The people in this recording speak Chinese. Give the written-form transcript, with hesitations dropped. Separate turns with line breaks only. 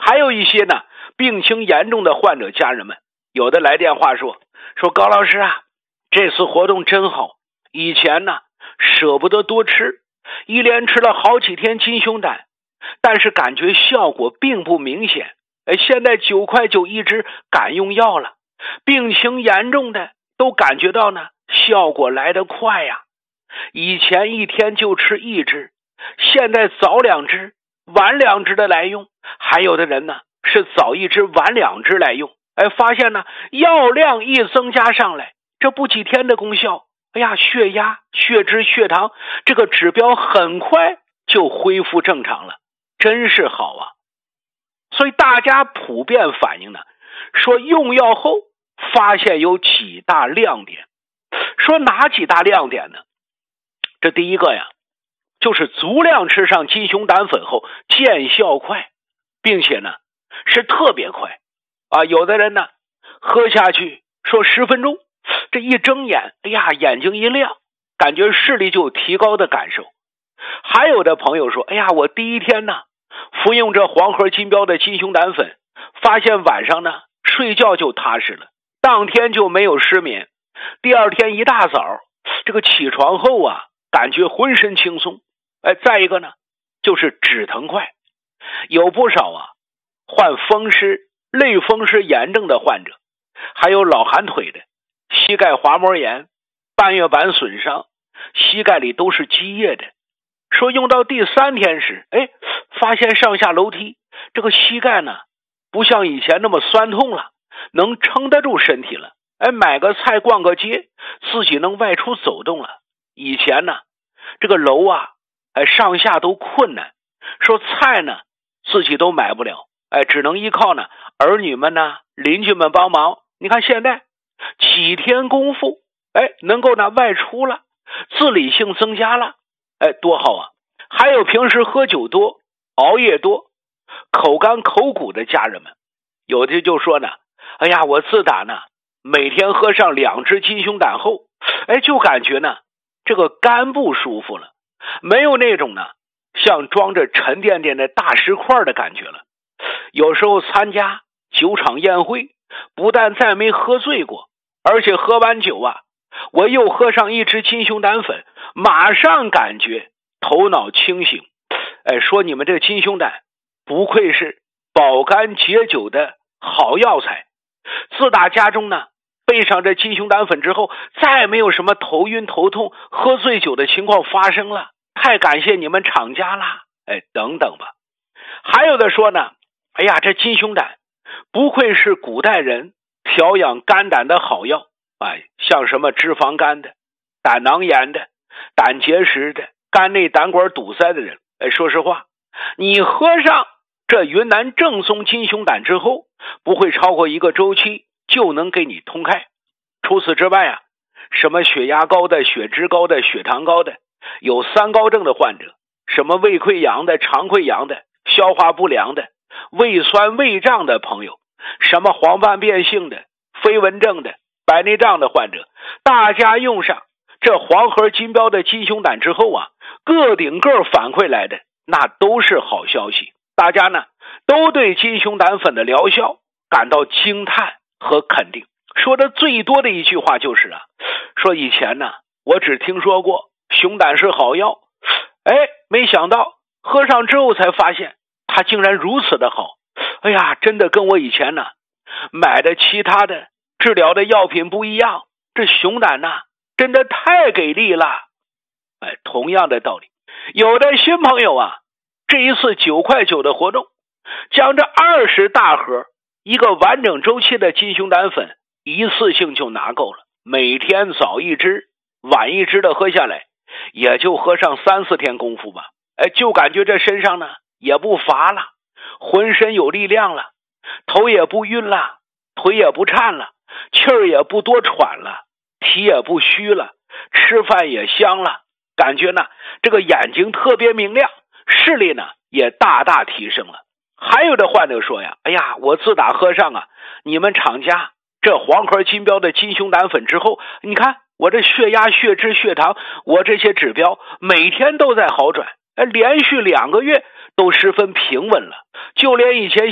还有一些呢病情严重的患者家人们，有的来电话说高老师啊，这次活动真好，以前呢舍不得多吃，一连吃了好几天金胸胆，但是感觉效果并不明显。现在9块9一支敢用药了，病情严重的都感觉到呢效果来得快呀。以前一天就吃1支，现在早2支晚2支的来用，还有的人呢是早1支晚2支来用。发现呢药量一增加上来，这不几天的功效，血压、血脂、血糖这个指标很快就恢复正常了，真是好啊。所以大家普遍反映呢，说用药后发现有几大亮点。说哪几大亮点呢？这第一个呀，就是足量吃上金胸胆粉后见效快，并且呢是特别快啊。有的人呢喝下去说10分钟，这一睁眼，眼睛一亮，感觉视力就有提高的感受。还有的朋友说，我第一天呢服用这黄河金标的金胸胆粉，发现晚上呢睡觉就踏实了，当天就没有失眠，第二天一大早这个起床后啊，感觉浑身轻松。再一个呢就是止疼快，有不少啊患风湿、类风湿炎症的患者，还有老寒腿的、膝盖滑膜炎、半月板损伤，膝盖里都是积液的。说用到第3天时，发现上下楼梯这个膝盖呢不像以前那么酸痛了，能撑得住身体了。买个菜逛个街，自己能外出走动了。以前呢这个楼啊上下都困难，说菜呢自己都买不了，只能依靠呢儿女们呢邻居们帮忙。你看现在几天功夫能够呢外出了，自理性增加了，多好啊。还有平时喝酒多、熬夜多、口干口苦的家人们，有的就说呢，我自打呢每天喝上2支金胸胆后，就感觉呢这个肝不舒服了，没有那种呢像装着沉甸甸的大石块的感觉了。有时候参加酒场宴会，不但再没喝醉过，而且喝完酒啊，我又喝上1支金胸胆粉，马上感觉头脑清醒。说你们这个金胸胆不愧是保肝解酒的好药材。自打家中呢备上这金胸胆粉之后，再没有什么头晕头痛、喝醉酒的情况发生了，太感谢你们厂家啦，等等吧。还有的说呢，这金胸胆不愧是古代人调养肝胆的好药，像什么脂肪肝的、胆囊炎的、胆结石的、肝内胆管堵塞的人，说实话，你喝上这云南正宗金胸胆之后，不会超过1个周期就能给你通开。除此之外啊，什么血压高的、血脂高的、血糖高的，有3高症的患者，什么胃溃疡的、肠溃疡的、消化不良的、胃酸胃胀的朋友，什么黄斑变性的、飞蚊症的、白内障的患者，大家用上这黄河金标的金胸胆之后啊，个顶个反馈来的那都是好消息。大家呢都对金胸胆粉的疗效感到惊叹和肯定。说的最多的一句话就是说以前呢我只听说过熊胆是好药，没想到喝上之后才发现它竟然如此的好。真的跟我以前呢买的其他的治疗的药品不一样，这熊胆呢真的太给力了。同样的道理，有的新朋友啊，这一次9块9的活动，将这20大盒一个完整周期的金胸胆粉一次性就拿够了，每天早1支晚1支的喝下来，也就喝上3、4天功夫吧。就感觉这身上呢也不乏了，浑身有力量了，头也不晕了，腿也不颤了，气儿也不多喘了，体也不虚了，吃饭也香了，感觉呢这个眼睛特别明亮，视力呢也大大提升了。还有的患者说呀，我自打喝上你们厂家这黄河金标的金胸胆粉之后，你看我这血压、血脂、血糖，我这些指标每天都在好转，连续2个月都十分平稳了，就连以前